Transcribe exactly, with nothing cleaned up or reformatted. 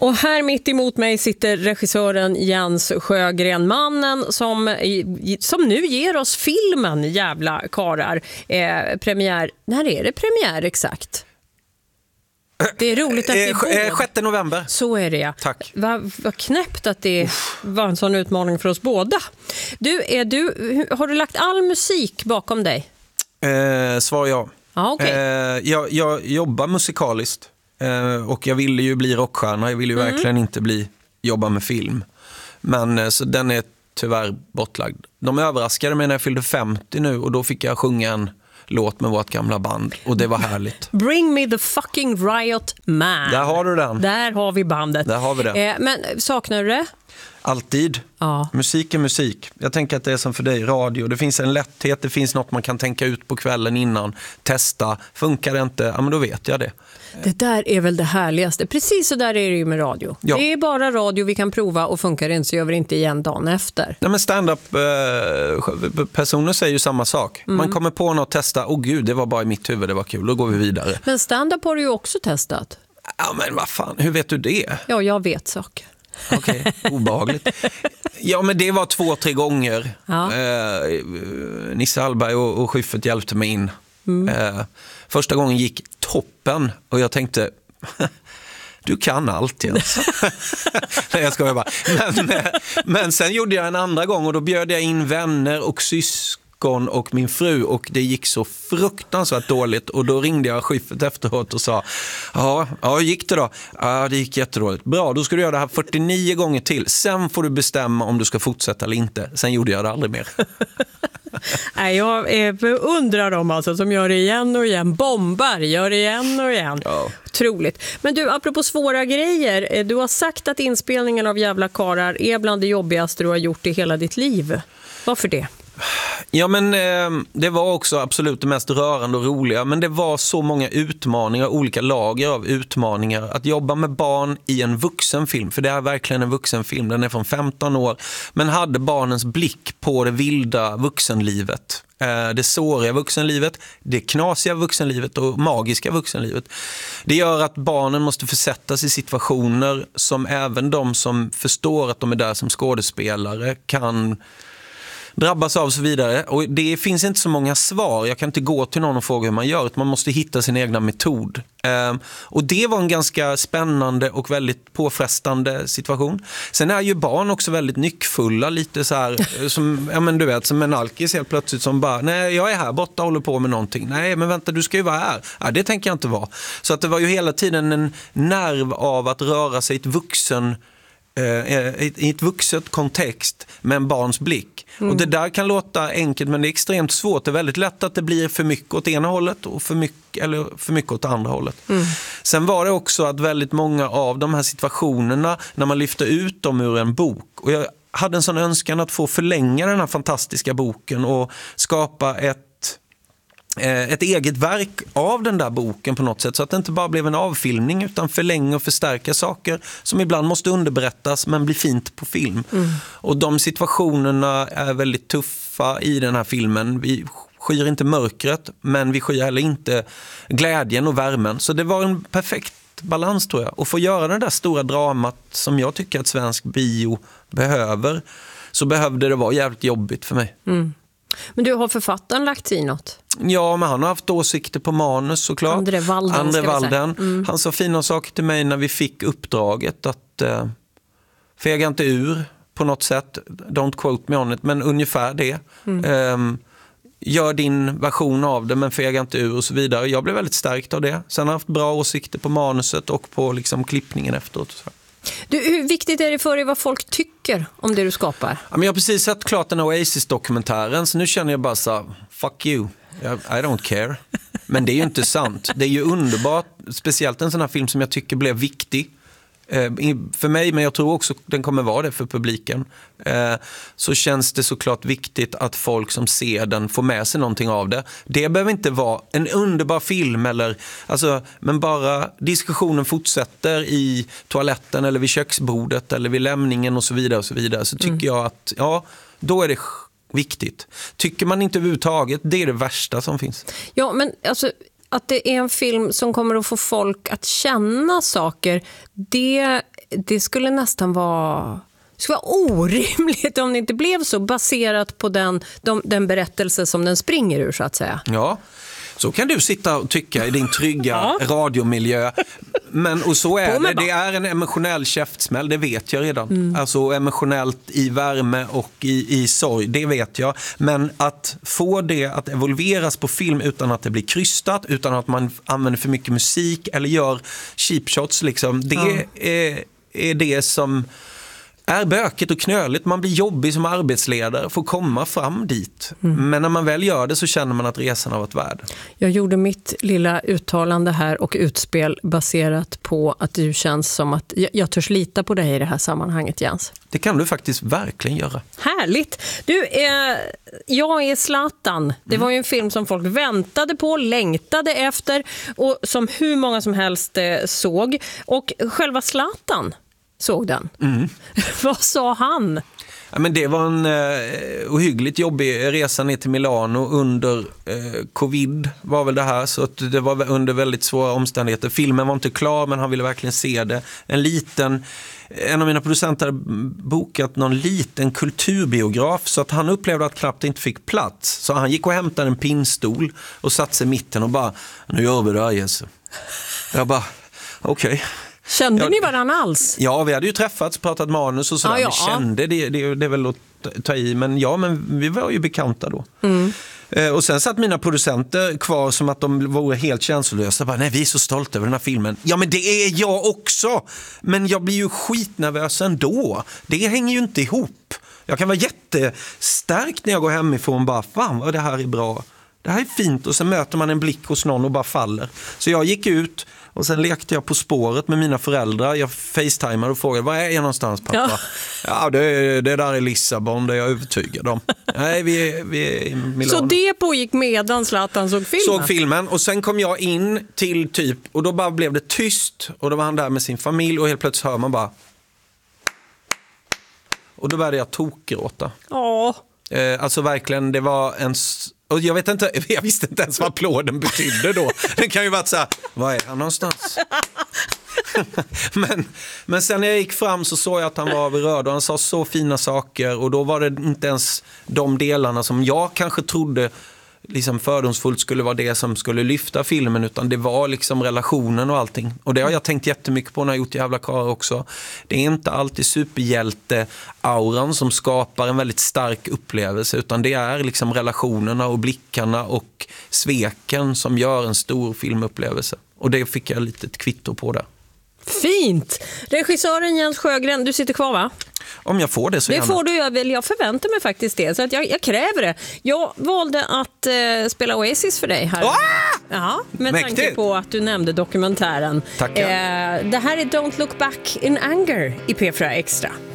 Och här mitt emot mig sitter regissören Jens Sjögren, mannen som, som nu ger oss filmen Jävla karar. Eh, premiär, när är det premiär exakt? Det är roligt att det är både. sjätte november. Så är det, ja. Tack. Vad va knäppt att det Uff. var en sån utmaning för oss båda. Du, är du, har du lagt all musik bakom dig? Eh, svar ja. Ah, okay. eh, jag, jag jobbar musikaliskt. Eh, och jag ville ju bli rockstjärna. Jag ville ju mm. verkligen inte bli jobba med film. Men eh, så den är tyvärr bortlagd. De överraskade mig när jag fyllde femtio nu. Och då fick jag sjunga en låt med vårt gamla band. Och det var härligt. Bring me the fucking riot man. Där har du den. Där har vi bandet. Där har vi det. Eh, men saknar du det? Alltid. Ja. Musik är musik. Jag tänker att det är som för dig, radio. Det finns en lätthet, det finns något man kan tänka ut på kvällen innan. Testa. Funkar det inte? Ja, men då vet jag det. Det där är väl det härligaste. Precis så där är det ju med radio. Ja. Det är bara radio vi kan prova och funkar det inte så gör vi inte igen dagen efter. Nej, men stand-up eh, personer säger ju samma sak. Mm. Man kommer på något och testa. Åh oh, gud, det var bara i mitt huvud, det var kul. Då går vi vidare. Men stand-up har du ju också testat. Ja, men vad fan, hur vet du det? Ja, jag vet saker. Okej, okay, obehagligt. Ja, men det var två, tre gånger. Ja. Eh, Nisse Hallberg och, och Schyffert hjälpte mig in. Mm. Eh, första gången gick toppen och jag tänkte, du kan allt. Nej, jag skojar bara. Men, men sen gjorde jag en andra gång och då bjöd jag in vänner och syskon och min fru och det gick så fruktansvärt dåligt och då ringde jag Schyffert efteråt och sa ja, ja, gick det då? Ja, det gick jättedåligt. Bra, då ska du göra det här fyrtionio gånger till. Sen får du bestämma om du ska fortsätta eller inte. Sen gjorde jag det aldrig mer. Nej, jag undrar dem alltså som gör det igen och igen. Bombar, gör det igen och igen. Ja. Otroligt. Men du, apropå svåra grejer. Du har sagt att inspelningen av Jävla karar är bland det jobbigaste du har gjort i hela ditt liv. Varför det? Ja, men eh, det var också absolut det mest rörande och roliga. Men det var så många utmaningar, olika lager av utmaningar. Att jobba med barn i en vuxenfilm, för det är verkligen en vuxenfilm. Den är från femton år, men hade barnens blick på det vilda vuxenlivet. Eh, det såriga vuxenlivet, det knasiga vuxenlivet och magiska vuxenlivet. Det gör att barnen måste försättas i situationer som även de som förstår att de är där som skådespelare kan drabbas av så vidare. Och det finns inte så många svar. Jag kan inte gå till någon och fråga hur man gör. Man måste hitta sin egna metod. Um, och det var en ganska spännande och väldigt påfrestande situation. Sen är ju barn också väldigt nyckfulla. Lite så här, som, ja, men du vet, som en alkis helt plötsligt som bara, nej, jag är här borta och håller på med någonting. Nej, men vänta, du ska ju vara här. Ja, det tänker jag inte vara. Så att det var ju hela tiden en nerv av att röra sig i ett vuxen i ett vuxet kontext med en barns blick. Mm. Och det där kan låta enkelt, men det är extremt svårt. Det är väldigt lätt att det blir för mycket åt ena hållet och för mycket, eller för mycket åt andra hållet. Mm. Sen var det också att väldigt många av de här situationerna, när man lyfter ut dem ur en bok, och jag hade en sån önskan att få förlänga den här fantastiska boken och skapa ett ett eget verk av den där boken på något sätt, så att det inte bara blev en avfilmning utan förlänga och förstärka saker som ibland måste underberättas men blir fint på film. Mm. Och de situationerna är väldigt tuffa i den här filmen. Vi skyr inte mörkret, men vi skyr heller inte glädjen och värmen. Så det var en perfekt balans, tror jag. Och få göra det där stora dramat som jag tycker att svensk bio behöver, så behövde det vara jävligt jobbigt för mig. Mm. Men du, har författaren lagt i något? Ja, men han har haft åsikter på manus såklart. André Walden. André Walden. Mm. Han sa fina saker till mig när vi fick uppdraget att eh, fega inte ur på något sätt. Don't quote me on it, men ungefär det. Mm. Eh, gör din version av det, men fega inte ur och så vidare. Jag blev väldigt stärkt av det. Sen har han haft bra åsikter på manuset och på liksom klippningen efteråt. Så. Du, hur viktigt är det för dig vad folk tycker om det du skapar? Ja, men jag har precis sett klart den Oasis-dokumentären, så nu känner jag bara så, fuck you, I don't care. Men det är ju inte sant. Det är ju underbart, speciellt en sån här film som jag tycker blev viktig. För mig, men jag tror också den kommer vara det för publiken, så känns det såklart viktigt att folk som ser den får med sig någonting av det. Det behöver inte vara en underbar film, eller, alltså, men bara diskussionen fortsätter i toaletten eller vid köksbordet eller vid lämningen och så vidare och så vidare, så tycker mm. jag att ja, då är det viktigt. Tycker man inte överhuvudtaget, det är det värsta som finns. Ja, men alltså att det är en film som kommer att få folk att känna saker, det, det skulle nästan vara... Det skulle vara orimligt om det inte blev så, baserat på den, de, den berättelse som den springer ur, så att säga. Ja, så kan du sitta och tycka i din trygga ja. radiomiljö. Men, och så är det. Det är en emotionell käftsmäll, det vet jag redan. Mm. Alltså emotionellt i värme och i, i sorg, det vet jag. Men att få det att evolveras på film utan att det blir krystat, utan att man använder för mycket musik eller gör cheap shots, liksom, det ja. är, är det som... är bökigt och knöligt. Man blir jobbig som arbetsledare för att komma fram dit. Mm. Men när man väl gör det så känner man att resan har varit värd. Jag gjorde mitt lilla uttalande här och utspel baserat på att du känns som att jag, jag törs lita på dig i det här sammanhanget, Jens. Det kan du faktiskt verkligen göra. Härligt! Du, eh, jag är Zlatan. Det var ju en film som folk väntade på, längtade efter och som hur många som helst eh, såg. Och själva Zlatan såg den. Mm. Vad sa han? Ja, men det var en eh, ohyggligt jobbig resa ner till Milano under eh, covid var väl det här, så att det var under väldigt svåra omständigheter. Filmen var inte klar, men han ville verkligen se det. En liten, en av mina producenter hade bokat någon liten kulturbiograf, så att han upplevde att knappt inte fick plats. Så han gick och hämtade en pinnstol och satt sig i mitten och bara, nu gör vi det här, Jesse. Jag bara, okej. Okay. Kände ja, ni varandra alls? Ja, vi hade ju träffats, pratat manus och sådär. Ah, ja. Vi kände, det, det, det är väl att ta i, men ja, men vi var ju bekanta då. Mm. Eh, och sen satt mina producenter kvar som att de vore helt känslolösa. Bara, nej, vi är så stolta över den här filmen. Ja, men det är jag också! Men jag blir ju skitnervös ändå. Det hänger ju inte ihop. Jag kan vara jättestärkt när jag går hemifrån och bara, fan vad det här är bra. Det här är fint, och sen möter man en blick hos någon och bara faller. Så jag gick ut och sen lekte jag På spåret med mina föräldrar. Jag facetimade och frågade, var är jag någonstans, pappa? Ja, ja det, det där är Lissabon, det är jag övertygad om. Nej, vi är, vi är i Milano. Så det pågick medan Zlatan såg filmen? Såg filmen, och sen kom jag in till typ, och då bara blev det tyst. Och då var han där med sin familj och helt plötsligt hör man bara... Och då började jag tokgråta. Åh. Eh, alltså verkligen, det var en... Och jag vet inte, jag visste inte ens vad applåden betydde då. Det kan ju vara så här, vad är han någonstans? men, men sen när jag gick fram så såg jag att han var berörd och han sa så fina saker. Och då var det inte ens de delarna som jag kanske trodde liksom fördomsfullt skulle vara det som skulle lyfta filmen, utan det var liksom relationen och allting. Och det har jag tänkt jättemycket på när jag gjort Jävla karlar också. Det är inte alltid superhjälte-auran som skapar en väldigt stark upplevelse, utan det är liksom relationerna och blickarna och sveken som gör en stor filmupplevelse. Och det fick jag lite ett kvitto på där. Fint! Regissören Jens Sjögren, du sitter kvar, va? Om jag får det så det gärna. Det får du, jag, väl, jag förväntar mig faktiskt det. Så att jag, jag kräver det. Jag valde att eh, spela Oasis för dig här. Ah! Ja, med Mäktigt. tanke på att du nämnde dokumentären. Tackar. Eh, det här är Don't Look Back in Anger i P fyra Extra.